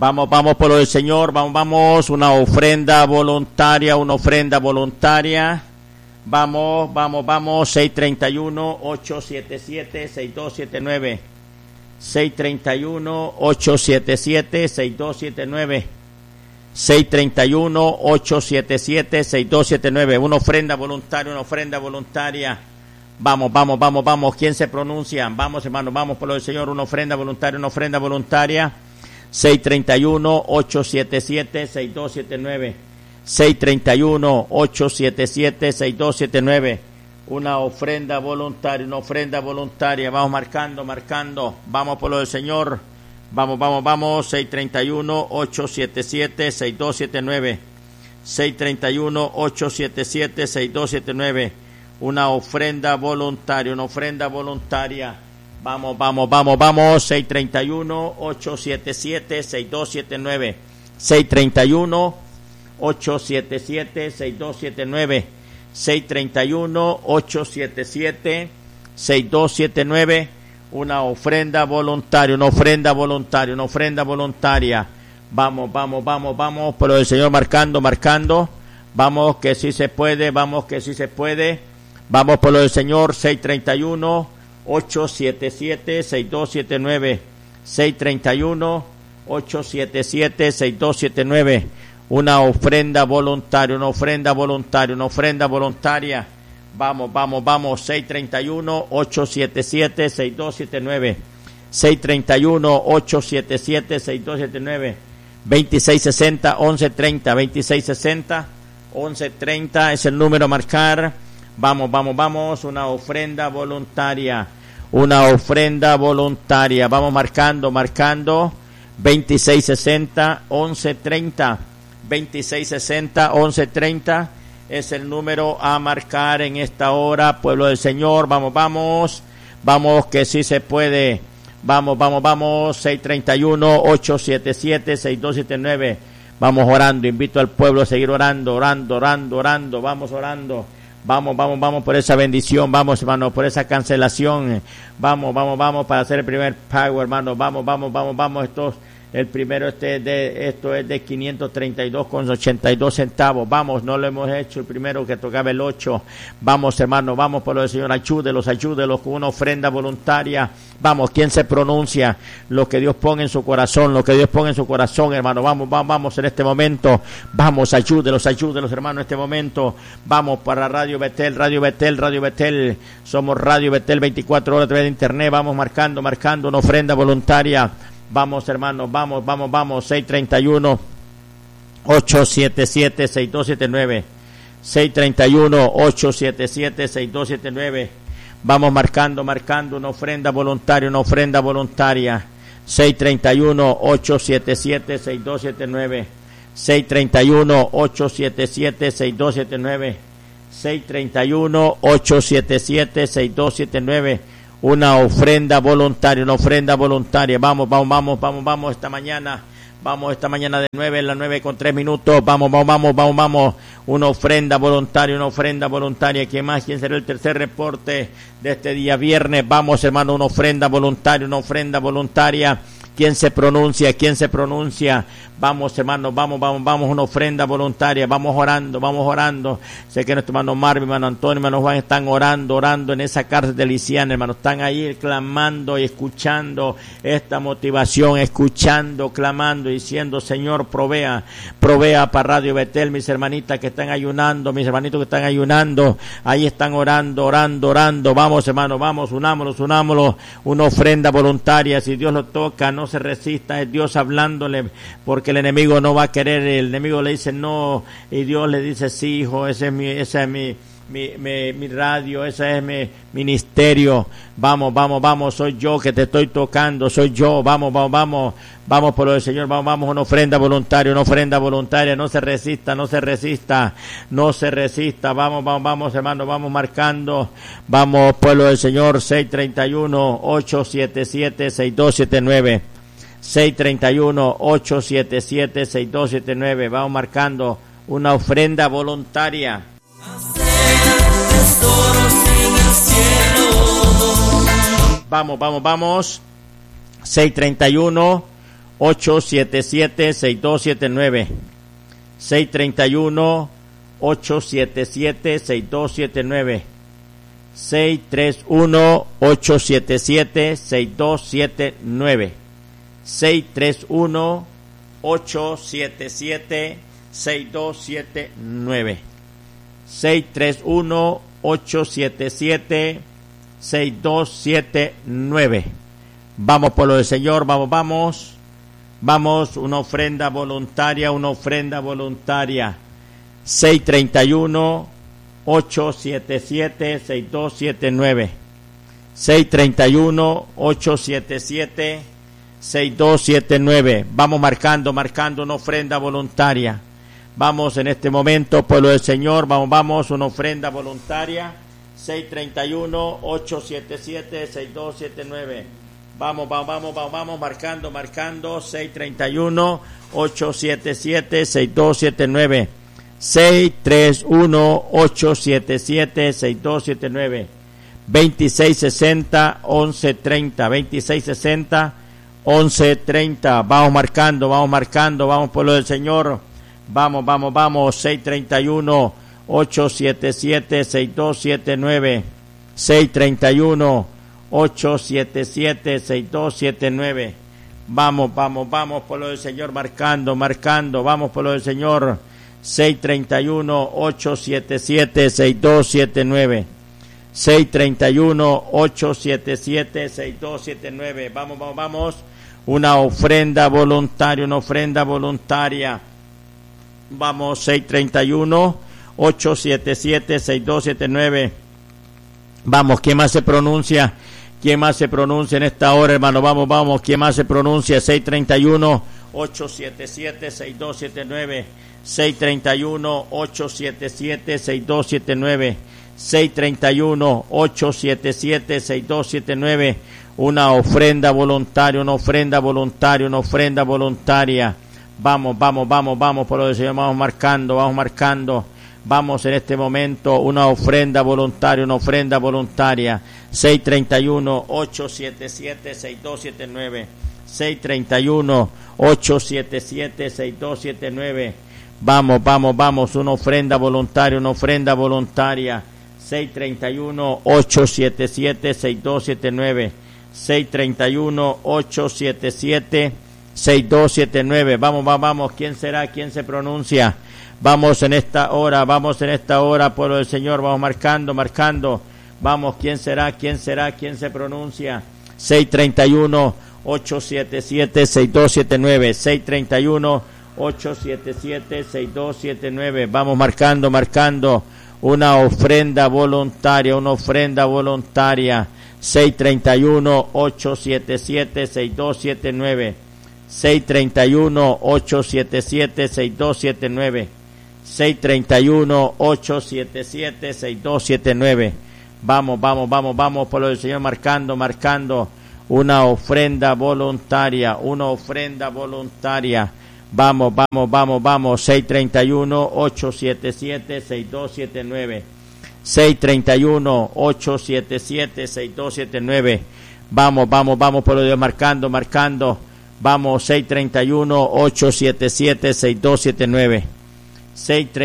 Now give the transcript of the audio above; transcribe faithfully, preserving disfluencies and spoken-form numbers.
Vamos, vamos por lo del Señor, vamos, vamos, una ofrenda voluntaria, una ofrenda voluntaria. Vamos, vamos, vamos, seis treinta y uno, ocho siete siete, seis dos siete nueve. seis treinta y uno, ocho siete siete, seis dos siete nueve. seis treinta y uno, ocho siete siete, seis dos siete nueve. Una ofrenda voluntaria, una ofrenda voluntaria. Vamos, vamos, vamos, vamos. ¿Quién se pronuncia? Vamos, hermanos, vamos por lo del Señor. Una ofrenda voluntaria, una ofrenda voluntaria. seis treinta y uno, ocho siete siete, seis dos siete nueve. seis treinta y uno, ocho siete siete, seis dos siete nueve. Una ofrenda voluntaria, una ofrenda voluntaria. Vamos marcando, marcando. Vamos por lo del Señor. Vamos, vamos, vamos. seis treinta y uno, ocho siete siete, seis dos siete nueve. seis treinta y uno, ocho siete siete, seis dos siete nueve. Una ofrenda voluntaria, una ofrenda voluntaria. Vamos, vamos, vamos, vamos. seis treinta y uno, ocho siete siete, seis dos siete nueve. seis treinta y uno, ocho siete siete, seis dos siete nueve. seis treinta y uno, ocho siete siete, seis dos siete nueve. Una ofrenda voluntaria, una ofrenda voluntaria, una ofrenda voluntaria. Vamos, vamos, vamos, vamos. Por lo del Señor marcando, marcando. Vamos que sí se puede, vamos que sí se puede. Vamos por lo del Señor. seis treinta y uno, ocho siete siete, seis dos siete nueve. seis treinta y uno, ocho siete siete, seis dos siete nueve. Una ofrenda voluntaria, una ofrenda voluntaria, una ofrenda voluntaria. Vamos, vamos, vamos. seis treinta y uno, ocho siete siete, seis dos siete nueve. seis treinta y uno, ocho siete siete, seis dos siete nueve. veintiséis sesenta, once treinta. veintiséis sesenta, once treinta es el número a marcar. Vamos, vamos, vamos. Una ofrenda voluntaria. Una ofrenda voluntaria. Vamos marcando, marcando. veintiséis sesenta, once treinta. veintiséis sesenta, once treinta es el número a marcar en esta hora, pueblo del Señor. Vamos, vamos, vamos que sí se puede. Vamos, vamos, vamos. seis treinta y uno, ocho siete siete, seis dos siete nueve. Vamos orando, invito al pueblo a seguir orando, orando, orando, orando. Vamos orando. Vamos, vamos, vamos por esa bendición. Vamos, hermano, por esa cancelación. Vamos, vamos, vamos para hacer el primer pago, hermano. Vamos, vamos, vamos, vamos. Estos El primero este de esto es de quinientos treinta y dos con ochenta y dos centavos. Vamos, no lo hemos hecho. El primero que tocaba el ocho. Vamos, hermano, vamos por lo del Señor. Ayúdelos, ayúdelos con una ofrenda voluntaria. Vamos, ¿quién se pronuncia? Lo que Dios ponga en su corazón, lo que Dios ponga en su corazón, hermano. Vamos, vamos, vamos en este momento. Vamos, ayúdelos, ayúdelos, hermano, en este momento. Vamos para Radio Betel, Radio Betel, Radio Betel. Somos Radio Betel veinticuatro horas a través de internet. Vamos marcando, marcando una ofrenda voluntaria. Vamos, hermanos, vamos, vamos, vamos. seis treinta y uno, ocho siete siete, seis dos siete nueve. seis treinta y uno, ocho siete siete, seis dos siete nueve. Vamos marcando, marcando una ofrenda voluntaria, una ofrenda voluntaria. seis treinta y uno, ocho siete siete, seis dos siete nueve. seis treinta y uno, ocho siete siete, seis dos siete nueve. seis treinta y uno, ocho siete siete, seis dos siete nueve. Una ofrenda voluntaria, una ofrenda voluntaria. Vamos, vamos, vamos, vamos, vamos esta mañana. Vamos esta mañana de nueve, las nueve con tres minutos. Vamos, vamos, vamos, vamos, vamos. Una ofrenda voluntaria, una ofrenda voluntaria. ¿Quién más? ¿Quién será el tercer reporte de este día viernes? Vamos, hermano, una ofrenda voluntaria, una ofrenda voluntaria. ¿Quién se pronuncia? ¿Quién se pronuncia? Vamos, hermanos, vamos, vamos, vamos, una ofrenda voluntaria. Vamos orando, vamos orando. Sé que nuestro hermano Marvin, hermano Antonio, hermano Juan están orando, orando en esa cárcel de Lisiana, hermano. Están ahí clamando y escuchando esta motivación, escuchando, clamando, diciendo, Señor, provea, provea para Radio Betel, mis hermanitas que están ayunando, mis hermanitos que están ayunando. Ahí están orando, orando, orando. Vamos, hermano, vamos, unámonos, unámonos. Una ofrenda voluntaria. Si Dios lo toca, no se resista, es Dios hablándole, porque el enemigo no va a querer, el enemigo le dice no, y Dios le dice sí, hijo, ese es mi, esa es mi, mi, mi, mi radio, ese es mi ministerio. Vamos, vamos, vamos, soy yo que te estoy tocando, soy yo, vamos, vamos, vamos, vamos por lo del Señor, vamos, vamos, una ofrenda voluntaria, una ofrenda voluntaria, no se resista, no se resista, no se resista, vamos, vamos, vamos, hermano, vamos marcando, vamos, pueblo del Señor, seis treinta y uno, ocho siete siete, seis dos siete nueve. seis treinta y uno, ocho siete siete, seis dos siete nueve. Vamos marcando una ofrenda voluntaria. Vamos, vamos, vamos. seis treinta y uno, ocho siete siete, seis dos siete nueve. seis tres uno, ocho siete siete, seis dos siete nueve. seis tres uno, ocho siete siete, seis dos siete nueve. seis tres uno, ocho siete siete, seis dos siete nueve. seis tres uno, ocho siete siete, seis dos siete nueve. Vamos por lo del Señor, vamos, vamos. Vamos, una ofrenda voluntaria, una ofrenda voluntaria. seis tres uno, ocho siete siete, seis dos siete nueve. seis tres uno, ocho siete siete, seis dos siete nueve. Vamos marcando, marcando una ofrenda voluntaria. Vamos en este momento, pueblo del Señor, vamos, vamos, una ofrenda voluntaria. seis tres uno, ocho siete siete, seis dos siete nueve. Vamos, vamos, vamos, vamos, vamos, marcando, marcando. seis tres uno, ocho siete siete, seis dos siete nueve. seis tres uno, ocho siete siete, seis dos siete nueve. veintiséis sesenta, once treinta. veintiséis sesenta, once treinta. Vamos marcando, vamos marcando, vamos pueblo del Señor. Vamos, vamos, vamos. seis tres uno, ocho siete siete, seis dos siete nueve. seis tres uno, ocho siete siete, seis dos siete nueve. Vamos, vamos, vamos, pueblo del Señor, marcando, marcando. Vamos, pueblo del Señor. seis tres uno, ocho siete siete, seis dos siete nueve. seis tres uno, ocho siete siete, seis dos siete nueve. Vamos, vamos, vamos. Una ofrenda voluntaria, una ofrenda voluntaria. Vamos, seis tres uno, ocho siete siete, seis dos siete nueve. Vamos, ¿quién más se pronuncia? ¿Quién más se pronuncia en esta hora, hermano? Vamos, vamos, ¿quién más se pronuncia? seis tres uno, ocho siete siete, seis dos siete nueve. seis tres uno, ocho siete siete, seis dos siete nueve. seis tres uno, ocho siete siete, seis dos siete nueve. Una ofrenda voluntaria, una ofrenda voluntaria, una ofrenda voluntaria. Vamos, vamos, vamos, vamos, por lo del Señor, vamos marcando, vamos marcando. Vamos en este momento, una ofrenda voluntaria, una ofrenda voluntaria. seis tres uno, ocho siete siete, seis dos siete nueve. seis tres uno, ocho siete siete, seis dos siete nueve. Vamos, vamos, vamos, una ofrenda voluntaria, una ofrenda voluntaria. seis tres uno, ocho siete siete, seis dos siete nueve. seis tres uno, ocho siete siete, seis dos siete nueve. Vamos, vamos, vamos. ¿Quién será? ¿Quién se pronuncia? Vamos en esta hora, vamos en esta hora, pueblo del Señor, vamos marcando, marcando. Vamos, ¿quién será? ¿Quién será? ¿Quién se pronuncia? seis tres uno, ocho siete siete, seis dos siete nueve. seis tres uno, ocho siete siete, seis dos siete nueve. Vamos marcando, marcando. Una ofrenda voluntaria, una ofrenda voluntaria. seis tres uno, ocho siete siete, seis dos siete nueve. seis tres uno, ocho siete siete, seis dos siete nueve. seis tres uno, ocho siete siete, seis dos siete nueve. Vamos, vamos, vamos, vamos, por lo del Señor, marcando, marcando. Una ofrenda voluntaria, una ofrenda voluntaria. Vamos, vamos, vamos, vamos. seis tres uno, ocho siete siete, seis dos siete nueve. seis tres uno, ocho siete siete, seis dos siete nueve. Vamos, vamos, vamos, por lo de Dios, marcando, marcando. Vamos, seis tres uno, ocho siete siete, seis dos siete nueve. seis tres